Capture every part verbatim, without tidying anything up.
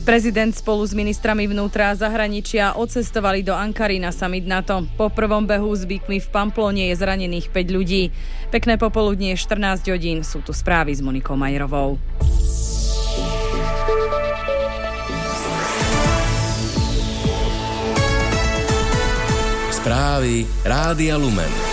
Prezident spolu s ministrami vnútra a zahraničia odcestovali do Ankary na summit NATO. Po prvom behu s bíkmi v Pamplone je zranených päť ľudí. Pekné popoludnie, štrnásť hodín, sú tu správy s Monikou Majerovou. Správy Rádia Lumen.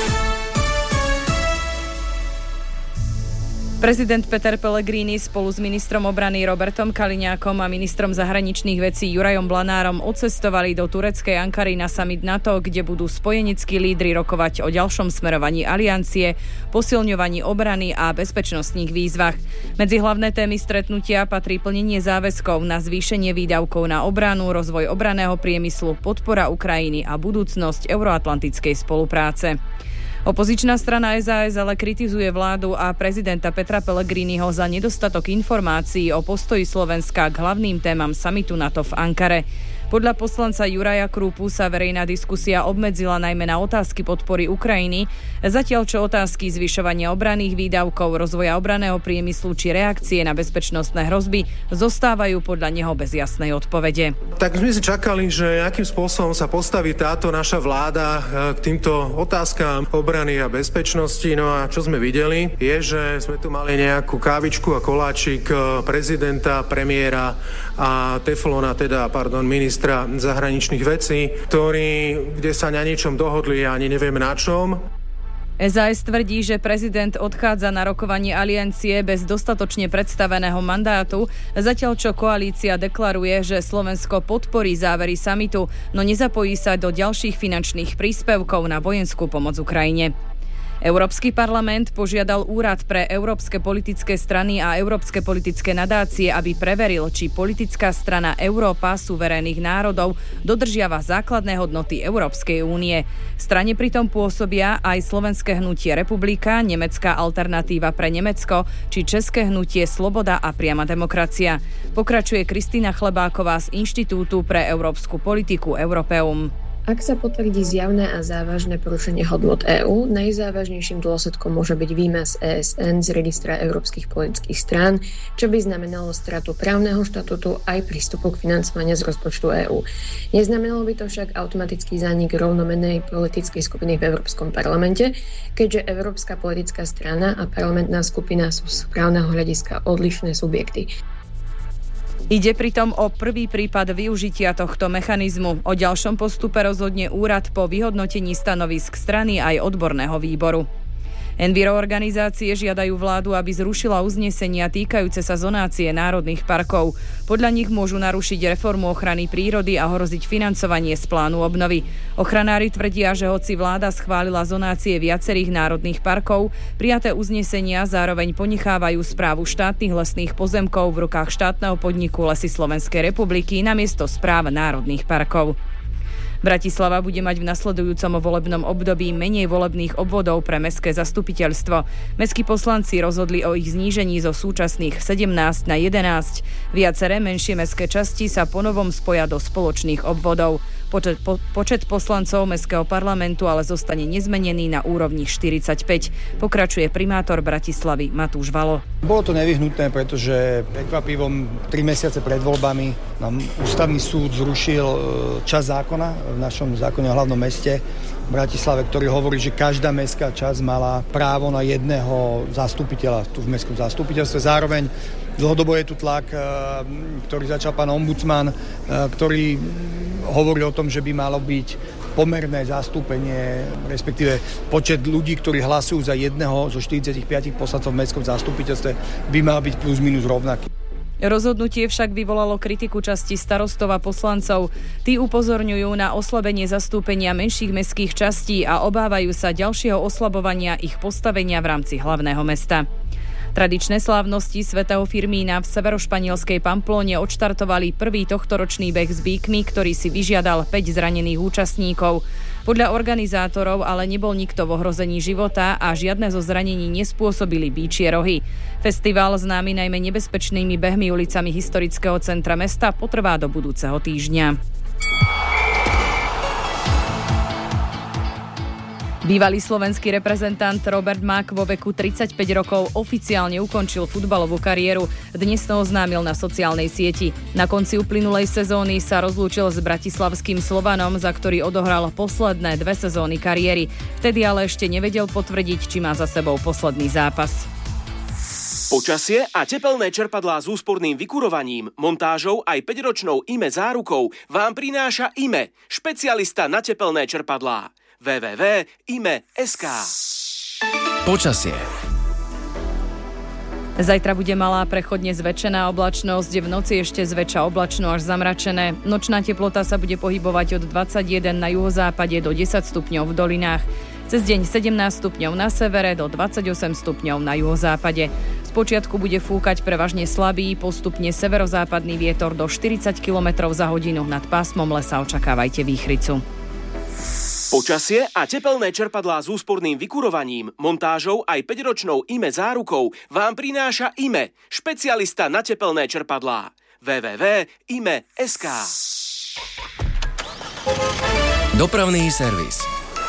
Prezident Peter Pellegrini spolu s ministrom obrany Robertom Kaliňákom a ministrom zahraničných vecí Jurajom Blanárom odcestovali do tureckej Ankary na summit NATO, kde budú spojenickí lídri rokovať o ďalšom smerovaní aliancie, posilňovaní obrany a bezpečnostných výzvach. Medzi hlavné témy stretnutia patrí plnenie záväzkov na zvýšenie výdavkov na obranu, rozvoj obranného priemyslu, podpora Ukrajiny a budúcnosť euroatlantickej spolupráce. Opozičná strana es a es ale kritizuje vládu a prezidenta Petra Pellegriniho za nedostatok informácií o postoji Slovenska k hlavným témam samitu NATO v Ankare. Podľa poslanca Juraja Krúpu sa verejná diskusia obmedzila najmä na otázky podpory Ukrajiny, zatiaľ čo otázky zvyšovania obranných výdavkov, rozvoja obranného priemyslu či reakcie na bezpečnostné hrozby zostávajú podľa neho bez jasnej odpovede. Tak sme si čakali, že akým spôsobom sa postaví táto naša vláda k týmto otázkam obrany a bezpečnosti. No a čo sme videli, je, že sme tu mali nejakú kávičku a koláčik prezidenta, premiéra a teflona, teda, pardon, ministra zahraničných vecí, ktorí, kde sa na niečom dohodli a ani nevieme na čom. es a es tvrdí, že prezident odchádza na rokovanie aliancie bez dostatočne predstaveného mandátu, zatiaľ čo koalícia deklaruje, že Slovensko podporí závery samitu, no nezapojí sa do ďalších finančných príspevkov na vojenskú pomoc Ukrajine. Európsky parlament požiadal Úrad pre európske politické strany a európske politické nadácie, aby preveril, či politická strana Európa suverénnych národov dodržiava základné hodnoty Európskej únie. V strane pritom pôsobia aj Slovenské hnutie Republika, Nemecká alternatíva pre Nemecko či České hnutie Sloboda a priama demokracia. Pokračuje Kristína Chlebáková z Inštitútu pre európsku politiku Europeum. Ak sa potvrdí zjavné a závažné porušenie hodnôt EÚ, najzávažnejším dôsledkom môže byť výmaz é es en z registra európskych politických strán, čo by znamenalo stratu právneho štatútu aj prístupu k financovaniu z rozpočtu EÚ. Neznamenalo by to však automatický zánik rovnomennej politickej skupiny v Európskom parlamente, keďže Európska politická strana a parlamentná skupina sú z právneho hľadiska odlišné subjekty. Ide pritom o prvý prípad využitia tohto mechanizmu. O ďalšom postupe rozhodne úrad po vyhodnotení stanovisk strany aj odborného výboru. Enviro organizácie žiadajú vládu, aby zrušila uznesenia týkajúce sa zonácie národných parkov. Podľa nich môžu narušiť reformu ochrany prírody a ohroziť financovanie z plánu obnovy. Ochranári tvrdia, že hoci vláda schválila zonácie viacerých národných parkov, prijaté uznesenia zároveň ponechávajú správu štátnych lesných pozemkov v rukách štátneho podniku Lesy Slovenskej republiky namiesto správ národných parkov. Bratislava bude mať v nasledujúcom volebnom období menej volebných obvodov pre mestské zastupiteľstvo. Mestskí poslanci rozhodli o ich znížení zo súčasných sedemnásť na jedenásť. Viaceré menšie mestské časti sa ponovom spoja do spoločných obvodov. Počet, po, počet poslancov mestského parlamentu ale zostane nezmenený na úrovni štyridsaťpäť. Pokračuje primátor Bratislavy Matúš Valo. Bolo to nevyhnutné, pretože prekvapivom tri mesiace pred voľbami nám ústavný súd zrušil časť zákona v našom zákone o hlavnom meste v Bratislave, ktorý hovorí, že každá mestská časť mala právo na jedného zastupiteľa tu v mestskom zastupiteľstve. Zároveň dlhodobo je tu tlak, ktorý začal pán ombudsman, ktorý hovorí o tom, že by malo byť pomerné zastúpenie, respektíve počet ľudí, ktorí hlasujú za jedného zo štyridsaťpäť poslancov v mestskom zastupiteľstve, by mal byť plus minus rovnaký. Rozhodnutie však vyvolalo kritiku časti starostov a poslancov. Tí upozorňujú na oslabenie zastúpenia menších mestských častí a obávajú sa ďalšieho oslabovania ich postavenia v rámci hlavného mesta. Tradičné slávnosti svätého Firmína v severošpanielskej Pamplóne odštartovali prvý tohtoročný beh s bíkmi, ktorý si vyžiadal päť zranených účastníkov. Podľa organizátorov ale nebol nikto v ohrození života a žiadne zo zranení nespôsobili bíčie rohy. Festival, známy najmä nebezpečnými behmi ulicami historického centra mesta, potrvá do budúceho týždňa. Bývalý slovenský reprezentant Robert Mak vo veku tridsaťpäť rokov oficiálne ukončil futbalovú kariéru. Dnes to oznámil na sociálnej sieti. Na konci uplynulej sezóny sa rozlúčil s bratislavským Slovanom, za ktorý odohral posledné dve sezóny kariéry. Vtedy ale ešte nevedel potvrdiť, či má za sebou posledný zápas. Počasie a tepelné čerpadlá s úsporným vykurovaním, montážou aj päťročnou í em é zárukou vám prináša í em é, špecialista na tepelné čerpadlá. w w w bodka i m e bodka es ka. Počasie. Zajtra bude malá prechodne zväčšená oblačnosť, v noci ešte zväčša oblačno až zamračené. Nočná teplota sa bude pohybovať od dvadsaťjeden na juhozápade do desať stupňov v dolinách. Cez deň sedemnásť stupňov na severe do dvadsaťosem stupňov na juhozápade. Spočiatku bude fúkať prevažne slabý, postupne severozápadný vietor do štyridsať kilometrov za hodinu. Nad pásmom lesa očakávajte výchricu. Počasie a tepelné čerpadlá s úsporným vykurovaním, montážou aj päťročnou í em é zárukou vám prináša í em é, špecialista na tepelné čerpadlá. w w w bodka i m e bodka es ka. Dopravný servis.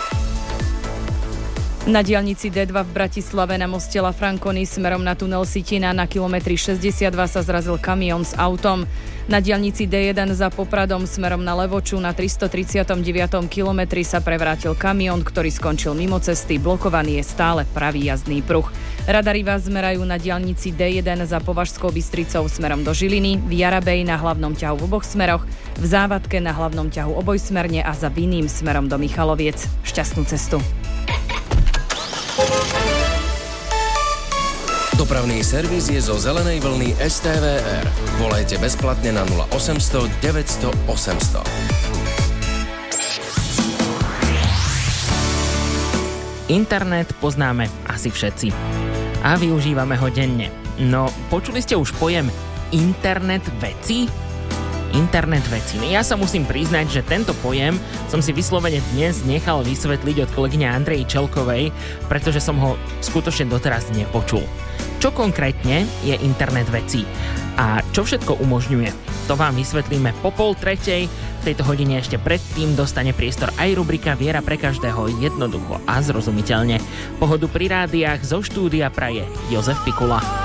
Na diaľnici dé dva v Bratislave na moste La Franconi smerom na tunel Sitina na kilometri šesťdesiatdva sa zrazil kamión s autom. Na diaľnici dé jeden za Popradom smerom na Levoču na tristotridsiatom deviatom kilometri sa prevrátil kamión, ktorý skončil mimo cesty. Blokovaný je stále pravý jazdný pruh. Radary vás zmerajú na diaľnici dé jeden za Považskou Bystricou smerom do Žiliny, v Jarabej na hlavnom ťahu v oboch smeroch, v Závadke na hlavnom ťahu obojsmerne a za Viným smerom do Michaloviec. Šťastnú cestu. Dopravný servis je zo zelenej vlny es té vé er. Volajte bezplatne na nula osemsto deväťsto osemsto. Internet poznáme asi všetci. A využívame ho denne. No, počuli ste už pojem internet vecí? Internet vecí. Ja sa musím priznať, že tento pojem som si vyslovene dnes nechal vysvetliť od kolegyne Andreji Čelkovej, pretože som ho skutočne doteraz nepočul. Čo konkrétne je internet vecí a čo všetko umožňuje? To vám vysvetlíme po pol tretej. V tejto hodine ešte predtým dostane priestor aj rubrika Viera pre každého jednoducho a zrozumiteľne. Pohodu pri rádiách zo štúdia praje Jozef Pikula.